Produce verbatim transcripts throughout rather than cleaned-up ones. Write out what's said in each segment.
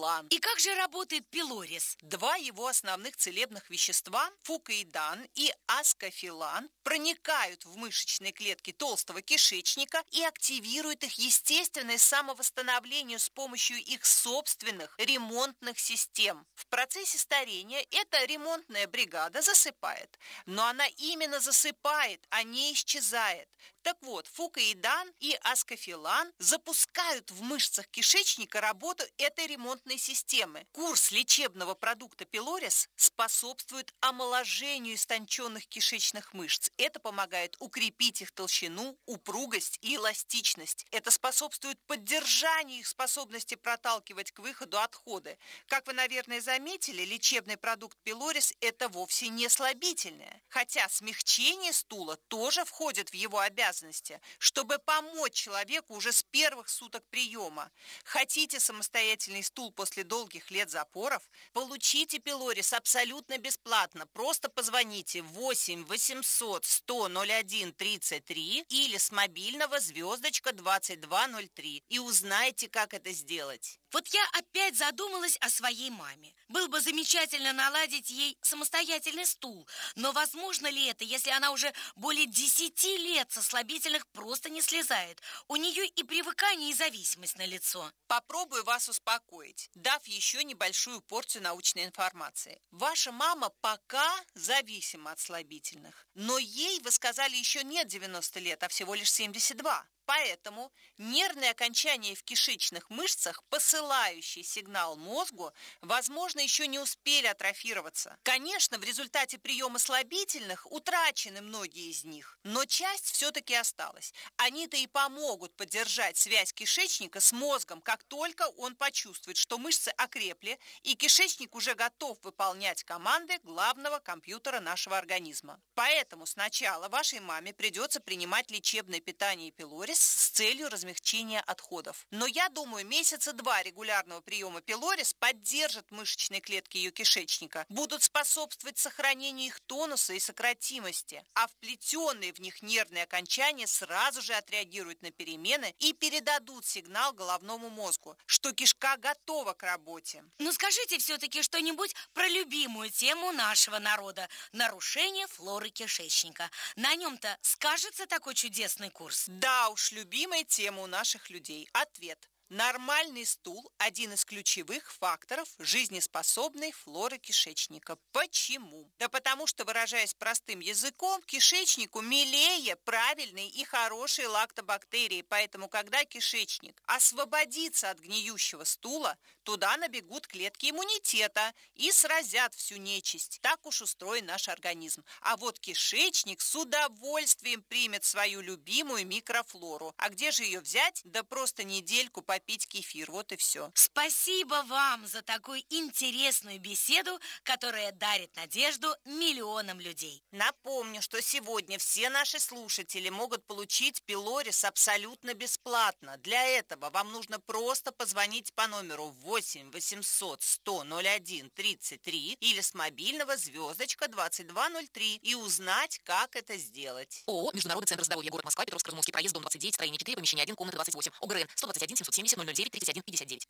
акофилан. И как же работает пилорис? Два его основных целебных вещества, фукоидан и аскофилан, проникают в мышечные клетки толстого кишечника и активируют их естественное самовосстановление с помощью их собственных ремонтных систем. В процессе старения эта ремонтная бригада засыпает, но она именно засыпает, а не исчезает. Так вот, фукоидан и аскофилан запускают в мышцах кишечника работу этой ремонтной системы. Курс лечебного продукта пилорис способствует омоложению истонченных кишечных мышц. Это помогает укрепить их толщину, упругость и эластичность. Это способствует поддержанию их способности проталкивать к выходу отходы. Как вы, наверное, заметили, лечебный продукт пилорис – это вовсе не слабительное. Хотя смягчение стула тоже входит в его обязанности, чтобы помочь человеку уже с первых суток приема. Хотите самостоятельный стул после долгих лет запоров? Получите пилорис абсолютно бесплатно. Просто позвоните восемь восемьсот сто ноль один тридцать три или с мобильного звездочка двадцать два ноль три и узнайте, как это сделать. Вот я опять задумалась о своей маме. Было бы замечательно наладить ей самостоятельный стул. Но возможно ли это, если она уже более десяти лет со слабительных просто не слезает? У нее и привыкание, и зависимость налицо. Попробую вас успокоить, дав еще небольшую порцию научной информации. Ваша мама пока зависима от слабительных, но ей, вы сказали, еще нет девяноста лет, а всего лишь семьдесят два. Поэтому нервные окончания в кишечных мышцах, посылающие сигнал мозгу, возможно, еще не успели атрофироваться. Конечно, в результате приема слабительных утрачены многие из них, но часть все-таки осталась. Они-то и помогут поддержать связь кишечника с мозгом, как только он почувствует, что мышцы окрепли, и кишечник уже готов выполнять команды главного компьютера нашего организма. Поэтому сначала вашей маме придется принимать лечебное питание пилорис с целью размягчения отходов. Но я думаю, месяца два регулярного приема пилорис поддержат мышечные клетки ее кишечника, будут способствовать сохранению их тонуса и сократимости, а вплетенные в них нервные окончания сразу же отреагируют на перемены и передадут сигнал головному мозгу, что кишка готова к работе. Ну скажите все-таки что-нибудь про любимую тему нашего народа – нарушение флоры кишечника. На нем-то скажется такой чудесный курс? Да уж, любимая тема у наших людей. Ответ. Нормальный стул – один из ключевых факторов жизнеспособной флоры кишечника. Почему? Да потому что, выражаясь простым языком, кишечнику милее правильные и хорошие лактобактерии. Поэтому, когда кишечник освободится от гниющего стула, туда набегут клетки иммунитета и сразят всю нечисть. Так уж устроен наш организм. А вот кишечник с удовольствием примет свою любимую микрофлору. А где же ее взять? Да просто недельку по пить кефир, вот и все. Спасибо вам за такую интересную беседу, которая дарит надежду миллионам людей. Напомню, что сегодня все наши слушатели могут получить пилорис абсолютно бесплатно. Для этого вам нужно просто позвонить по номеру восемь восемьсот сто ноль один тридцать три или с мобильного звездочка двадцать два ноль три и узнать, как это сделать. ООО «Международный центр здоровья», город Москва, Петровско-Разумовский проезд, дом двадцать девять, строение четыре, помещение один, комната двадцать восемь. ОГРН сто двадцать один семьсот семьдесят ноль ноль девять тридцать один пятьдесят девять.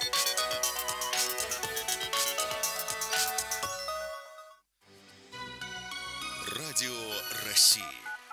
Радио России.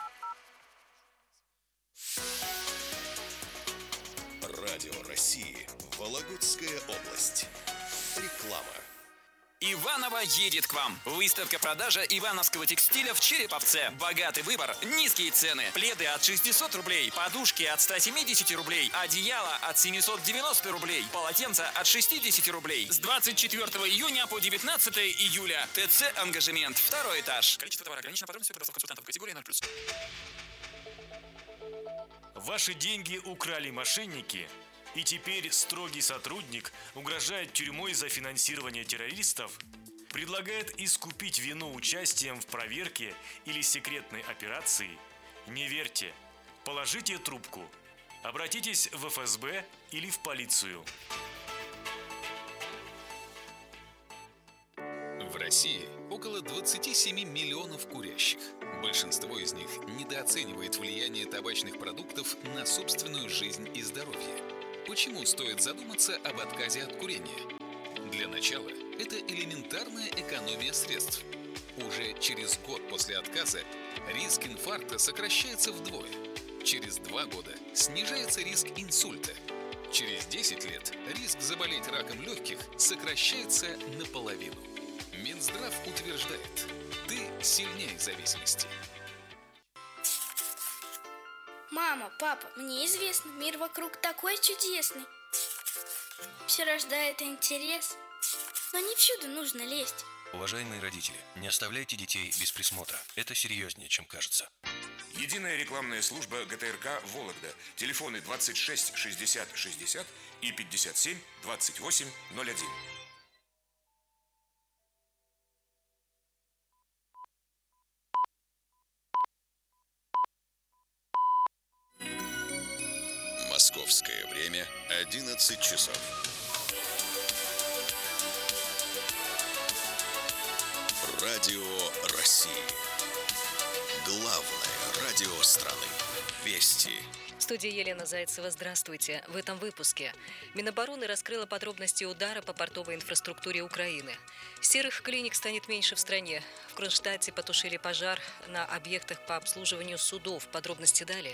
Радио России. Вологодская область. Реклама. Иваново едет к вам. Выставка-продажа ивановского текстиля в Череповце. Богатый выбор, низкие цены. Пледы от шестисот рублей, подушки от ста семидесяти рублей, одеяло от семисот девяноста рублей, полотенца от шестидесяти рублей. С двадцать четвёртого июня по девятнадцатое июля. ТЦ «Ангажемент», второй этаж. Количество товара ограничено, подробности предоставь консультантам категории ноль плюс. Ваши деньги украли мошенники, и теперь строгий сотрудник угрожает тюрьмой за финансирование террористов, предлагает искупить вину участием в проверке или секретной операции? Не верьте. Положите трубку. Обратитесь в эф эс бэ или в полицию. В России около двадцати семи миллионов курящих. Большинство из них недооценивает влияние табачных продуктов на собственную жизнь и здоровье. Почему стоит задуматься об отказе от курения? Для начала это элементарная экономия средств. Уже через год после отказа риск инфаркта сокращается вдвое. Через два года снижается риск инсульта. Через десять лет риск заболеть раком легких сокращается наполовину. Минздрав утверждает, ты сильнее зависимости. Мама, папа, мне известно, мир вокруг такой чудесный. Все рождает интерес, но не всюду нужно лезть. Уважаемые родители, не оставляйте детей без присмотра. Это серьезнее, чем кажется. Единая рекламная служба ГТРК «Вологда». Телефоны двадцать шесть шестьдесят шестьдесят и пятьдесят семь двадцать восемь ноль один. Московское время одиннадцать часов. Радио России. Главное радио страны. Вести. В студии Елена Зайцева. Здравствуйте. В этом выпуске. Минобороны раскрыла подробности удара по портовой инфраструктуре Украины. Серых клиник станет меньше в стране. В Кронштадте потушили пожар на объектах по обслуживанию судов. Подробности далее.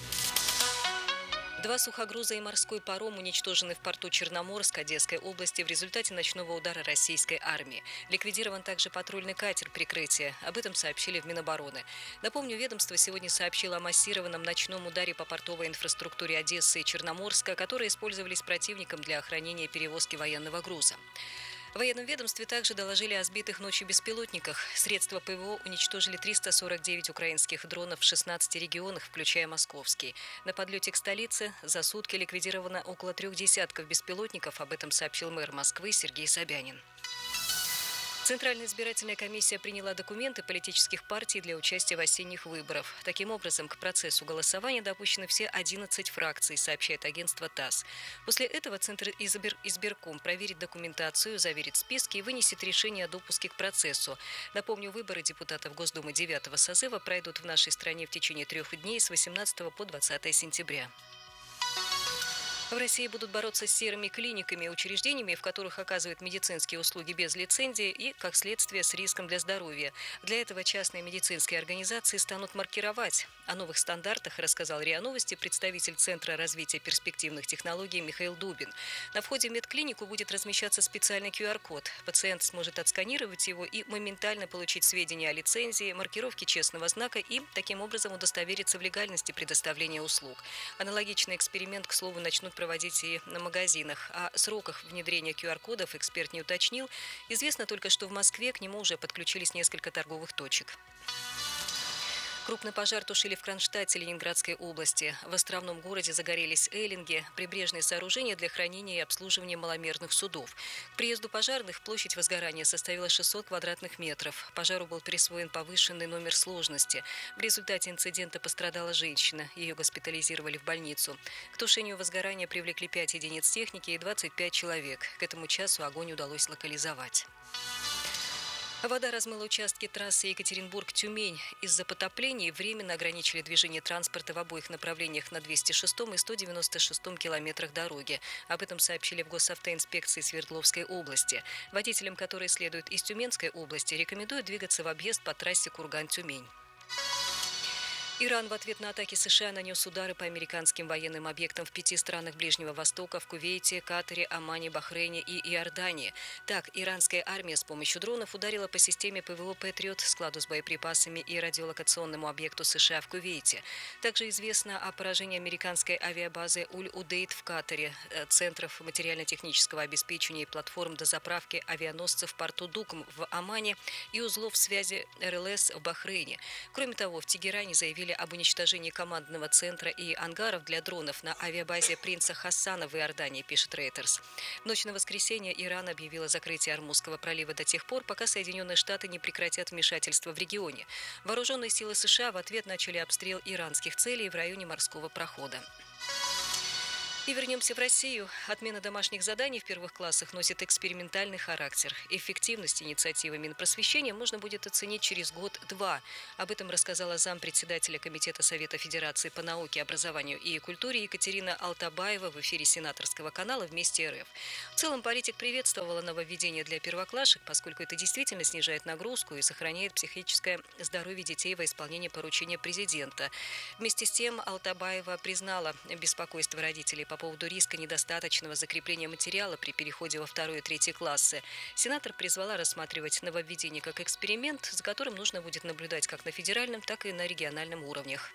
Два сухогруза и морской паром уничтожены в порту Черноморск Одесской области в результате ночного удара российской армии. Ликвидирован также патрульный катер прикрытия. Об этом сообщили в Минобороны. Напомню, ведомство сегодня сообщило о массированном ночном ударе по портовой инфраструктуре Одессы и Черноморска, которые использовались противником для охранения перевозки военного груза. В военном ведомстве также доложили о сбитых ночью беспилотниках. Средства ПВО уничтожили триста сорок девять украинских дронов в шестнадцати регионах, включая московский. На подлете к столице за сутки ликвидировано около трех десятков беспилотников. Об этом сообщил мэр Москвы Сергей Собянин. Центральная избирательная комиссия приняла документы политических партий для участия в осенних выборах. Таким образом, к процессу голосования допущены все одиннадцать фракций, сообщает агентство ТАСС. После этого Центр избир... избирком проверит документацию, заверит списки и вынесет решение о допуске к процессу. Напомню, выборы депутатов Госдумы девятого созыва пройдут в нашей стране в течение трех дней с восемнадцатого по двадцатое сентября. В России будут бороться с серыми клиниками и учреждениями, в которых оказывают медицинские услуги без лицензии и, как следствие, с риском для здоровья. Для этого частные медицинские организации станут маркировать. О новых стандартах рассказал РИА Новости представитель Центра развития перспективных технологий Михаил Дубин. На входе в медклинику будет размещаться специальный ку ар код. Пациент сможет отсканировать его и моментально получить сведения о лицензии, маркировке честного знака и, таким образом, удостовериться в легальности предоставления услуг. Аналогичный эксперимент, к слову, начнут проводить и на магазинах. О сроках внедрения ку ар кодов эксперт не уточнил. Известно только, что в Москве к нему уже подключились несколько торговых точек. Крупный пожар тушили в Кронштадте Ленинградской области. В островном городе загорелись эллинги, прибрежные сооружения для хранения и обслуживания маломерных судов. К приезду пожарных площадь возгорания составила шестьсот квадратных метров. Пожару был присвоен повышенный номер сложности. В результате инцидента пострадала женщина. Ее госпитализировали в больницу. К тушению возгорания привлекли пять единиц техники и двадцать пять человек. К этому часу огонь удалось локализовать. Вода размыла участки трассы Екатеринбург-Тюмень. Из-за потоплений временно ограничили движение транспорта в обоих направлениях на двести шестом и сто девяносто шестом километрах дороги. Об этом сообщили в Госавтоинспекции Свердловской области. Водителям, которые следуют из Тюменской области, рекомендуют двигаться в объезд по трассе Курган-Тюмень. Иран в ответ на атаки США нанес удары по американским военным объектам в пяти странах Ближнего Востока, в Кувейте, Катаре, Омане, Бахрейне и Иордании. Так, иранская армия с помощью дронов ударила по системе ПВО «Патриот», складу с боеприпасами и радиолокационному объекту США в Кувейте. Также известно о поражении американской авиабазы Уль-Удейд в Катаре, центров материально-технического обеспечения и платформ дозаправки авианосцев в порту Дукм в Омане и узлов связи эр эл эс в Бахрейне. Кроме того, в Тегеране заявили об уничтожении командного центра и ангаров для дронов на авиабазе принца Хасана в Иордании, пишет Рейтерс. В ночь на воскресенье Иран объявил о закрытии Ормузского пролива до тех пор, пока Соединенные Штаты не прекратят вмешательство в регионе. Вооруженные силы США в ответ начали обстрел иранских целей в районе морского прохода. И вернемся в Россию. Отмена домашних заданий в первых классах носит экспериментальный характер. Эффективность инициативы Минпросвещения можно будет оценить через год-два. Об этом рассказала зампредседателя Комитета Совета Федерации по науке, образованию и культуре Екатерина Алтабаева в эфире сенаторского канала «Вместе РФ». В целом политик приветствовала нововведение для первоклашек, поскольку это действительно снижает нагрузку и сохраняет психическое здоровье детей во исполнении поручения президента. Вместе с тем Алтабаева признала беспокойство родителей по поводу риска недостаточного закрепления материала при переходе во второй и третий классы. Сенатор призвала рассматривать нововведение как эксперимент, за которым нужно будет наблюдать как на федеральном, так и на региональном уровнях.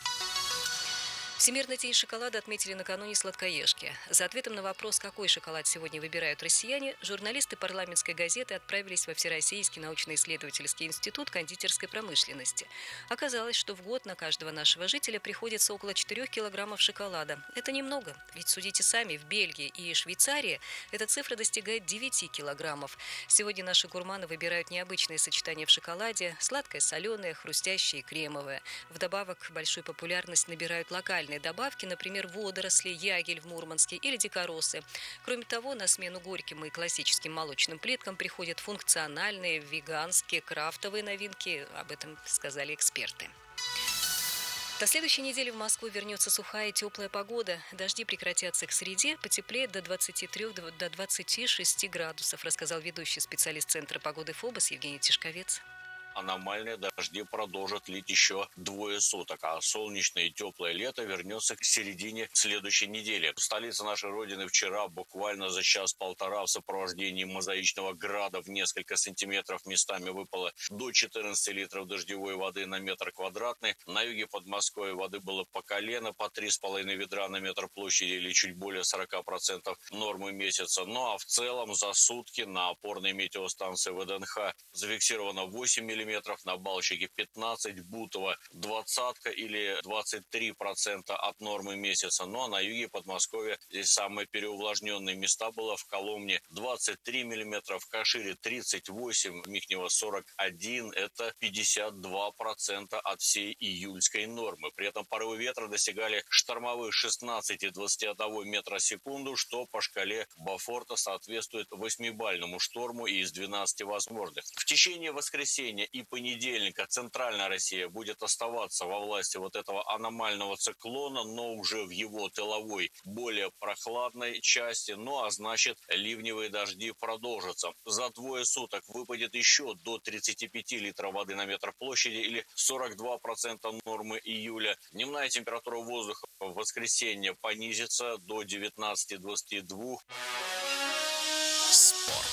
Всемирный день шоколада отметили накануне сладкоежки. За ответом на вопрос, какой шоколад сегодня выбирают россияне, журналисты парламентской газеты отправились во Всероссийский научно-исследовательский институт кондитерской промышленности. Оказалось, что в год на каждого нашего жителя приходится около четырёх килограммов шоколада. Это немного, ведь судите сами, в Бельгии и Швейцарии эта цифра достигает девяти килограммов. Сегодня наши гурманы выбирают необычные сочетания в шоколаде – сладкое, соленое, хрустящее и кремовое. Вдобавок большую популярность набирают локальные добавки, например, водоросли, ягель в Мурманске или дикоросы. Кроме того, на смену горьким и классическим молочным плиткам приходят функциональные, веганские, крафтовые новинки. Об этом сказали эксперты. До следующей недели в Москву вернется сухая и теплая погода. Дожди прекратятся к среде, потеплеет до двадцати трёх до двадцати шести градусов, рассказал ведущий специалист Центра погоды ФОБОС Евгений Тишковец. Аномальные дожди продолжат лить еще двое суток, а солнечное и теплое лето вернется к середине следующей недели. Столица нашей Родины вчера буквально за час-полтора в сопровождении мозаичного града в несколько сантиметров местами выпало до четырнадцати литров дождевой воды на метр квадратный. На юге Подмосковья воды было по колено, по три с половиной ведра на метр площади или чуть более сорока процентов нормы месяца. Ну а в целом за сутки на опорной метеостанции ВДНХ зафиксировано восемь миллиметров. На Балчике пятнадцать, Бутово двадцатка или двадцать три процента от нормы месяца. Ну а на юге Подмосковья здесь самые переувлажненные места было в Коломне двадцать три миллиметра, в Кашире тридцать восемь, в Михнево сорок один, это пятьдесят два процента от всей июльской нормы. При этом порывы ветра достигали штормовых шестнадцати двадцати одного метра в секунду, что по шкале Бофорта соответствует восьмибалльному шторму из двенадцати возможных. В течение воскресенья и понедельника центральная Россия будет оставаться во власти вот этого аномального циклона, но уже в его тыловой, более прохладной части. Ну а значит, ливневые дожди продолжатся. За двое суток выпадет еще до тридцати пяти литров воды на метр площади или сорок два процента нормы июля. Дневная температура воздуха в воскресенье понизится до девятнадцати двадцати двух. Спорт.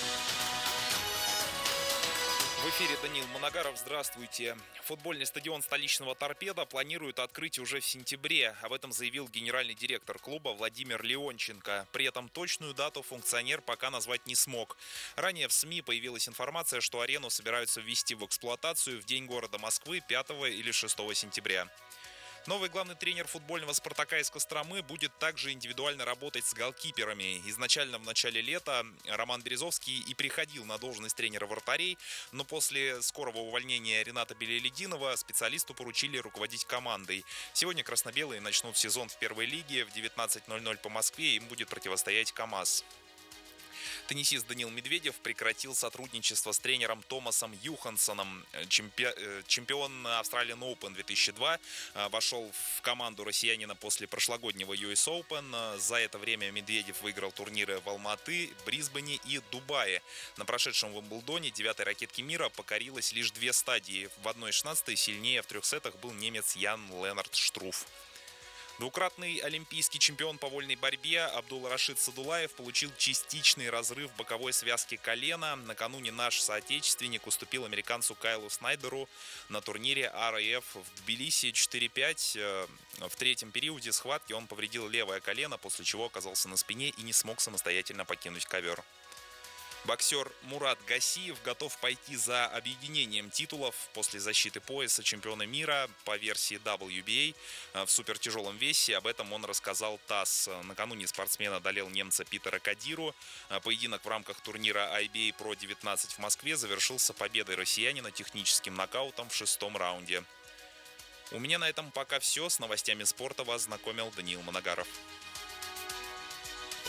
В эфире Даниил Моногаров. Здравствуйте. Футбольный стадион столичного «Торпедо» планируют открыть уже в сентябре. Об этом заявил генеральный директор клуба Владимир Леонченко. При этом точную дату функционер пока назвать не смог. Ранее в СМИ появилась информация, что арену собираются ввести в эксплуатацию в День города Москвы пятого или шестого сентября. Новый главный тренер футбольного «Спартака» из Костромы будет также индивидуально работать с голкиперами. Изначально в начале лета Роман Березовский и приходил на должность тренера вратарей, но после скорого увольнения Рената Белелединова специалисту поручили руководить командой. Сегодня красно-белые начнут сезон в первой лиге. В девятнадцать ноль ноль по Москве им будет противостоять КамАЗ. Теннисист Даниил Медведев прекратил сотрудничество с тренером Томасом Юхансоном. Чемпион Australian Open две тысячи два вошел в команду россиянина после прошлогоднего ю эс Open. За это время Медведев выиграл турниры в Алматы, Брисбене и Дубае. На прошедшем Уимблдоне девятой ракетки мира покорилось лишь две стадии. В одной шестнадцатой сильнее в трех сетах был немец Ян Ленард Штруф. Двукратный олимпийский чемпион по вольной борьбе Абдул-Рашид Садулаев получил частичный разрыв боковой связки колена. Накануне наш соотечественник уступил американцу Кайлу Снайдеру на турнире ар эй эф в Тбилиси четыре пять. В третьем периоде схватки он повредил левое колено, после чего оказался на спине и не смог самостоятельно покинуть ковер. Боксер Мурат Гасиев готов пойти за объединением титулов после защиты пояса чемпиона мира по версии дабл ю би эй в супертяжелом весе. Об этом он рассказал ТАСС. Накануне спортсмен одолел немца Питера Кадиру. Поединок в рамках турнира ай би эй про девятнадцать в Москве завершился победой россиянина техническим нокаутом в шестом раунде. У меня на этом пока все. С новостями спорта вас знакомил Даниил Моногаров.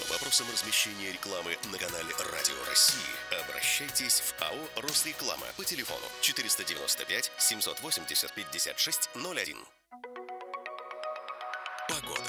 вопросам размещения рекламы на канале Радио России обращайтесь в АО «Росреклама» по телефону четыреста девяносто пять семьсот восемьдесят пятьдесят шесть ноль один. Погода.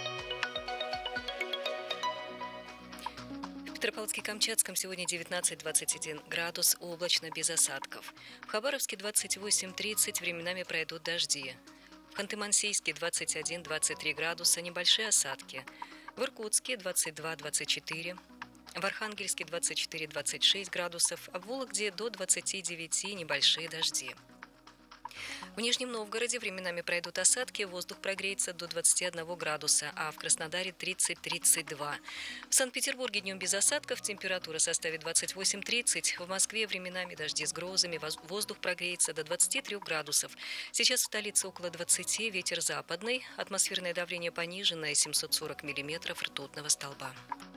В Петропавловске-Камчатском сегодня девятнадцать - двадцать один градус, облачно, без осадков. В Хабаровске двадцать восемь - тридцать, временами пройдут дожди. В Ханты-Мансийске двадцать один - двадцать три градуса, небольшие осадки. В Иркутске двадцать два - двадцать четыре. В Архангельске двадцать четыре - двадцать шесть градусов, а в Вологде до двадцати девяти небольшие дожди. В Нижнем Новгороде временами пройдут осадки, воздух прогреется до двадцати одного градуса, а в Краснодаре тридцать - тридцать два. В Санкт-Петербурге днем без осадков, температура составит двадцать восемь - тридцать. В Москве временами дожди с грозами, воздух прогреется до двадцати трёх градусов. Сейчас в столице около двадцати, ветер западный, атмосферное давление пониженное, семьсот сорок миллиметров ртутного столба.